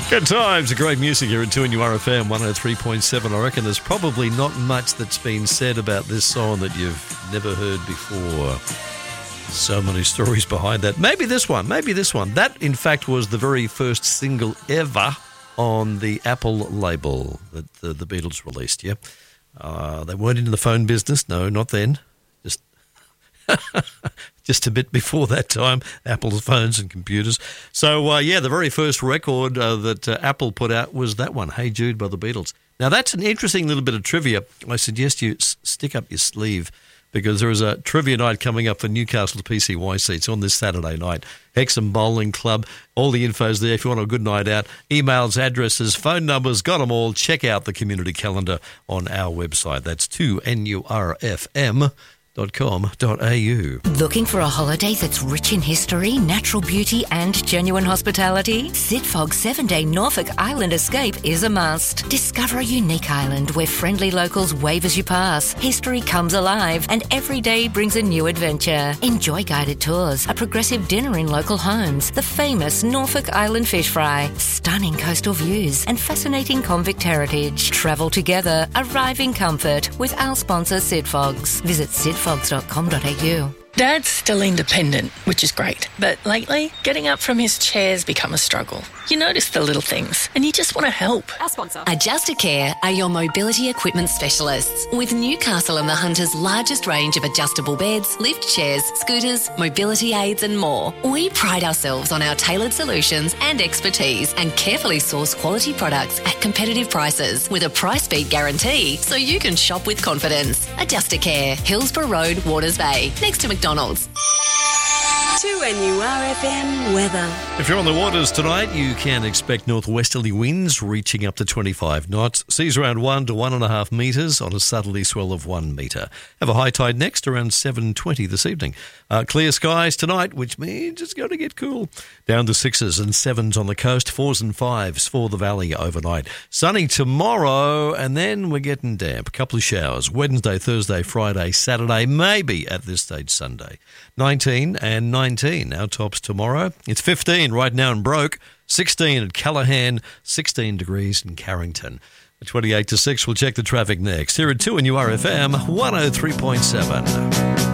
Good times, great music here at 2NURFM 103.7. I reckon there's probably not much that's been said about this song that you've never heard before. So many stories behind that. Maybe this one. That, in fact, was the very first single ever on the Apple label that the Beatles released, yeah? They weren't in the phone business. No, not then. Just a bit before that time, Apple's phones and computers. So, the very first record that Apple put out was that one, Hey Jude by the Beatles. Now, that's an interesting little bit of trivia. I suggest you stick up your sleeve because there is a trivia night coming up for Newcastle PCYC. It's on this Saturday night. Hexham Bowling Club. All the info's there if you want a good night out. Emails, addresses, phone numbers, got them all. Check out the community calendar on our website. That's 2NURFM.com.au. Looking for a holiday that's rich in history, natural beauty and genuine hospitality? Sidfog's 7-day Norfolk Island escape is a must. Discover a unique island where friendly locals wave as you pass. History comes alive and every day brings a new adventure. Enjoy guided tours, a progressive dinner in local homes, the famous Norfolk Island fish fry, stunning coastal views and fascinating convict heritage. Travel together, arrive in comfort with our sponsor Sidfogs. Visit sidfogs.com.au. Dad's still independent, which is great. But lately, getting up from his chair's become a struggle. You notice the little things, and you just want to help. Our sponsor. Adjustacare are your mobility equipment specialists, with Newcastle and the Hunter's largest range of adjustable beds, lift chairs, scooters, mobility aids and more. We pride ourselves on our tailored solutions and expertise and carefully source quality products at competitive prices with a price beat guarantee so you can shop with confidence. Adjustacare, Hillsborough Road, Waters Bay, next to McDonald's. 2NURFM weather. If you're on the waters tonight, you can expect northwesterly winds reaching up to 25 knots. Seas around 1 to 1.5 metres on a southerly swell of 1 metre. Have a high tide next around 7:20 this evening. Clear skies tonight, which means it's going to get cool. Down to 6s and 7s on the coast, 4s and 5s for the valley overnight. Sunny tomorrow, and then we're getting damp. A couple of showers. Wednesday, Thursday, Friday, Saturday, maybe at this stage Sunday. 19 and 19, our tops tomorrow. It's 15 right now in Broke, 16 at Callaghan, 16 degrees in Carrington. 28 to 6, we'll check the traffic next. Here at 2NURFM 103.7.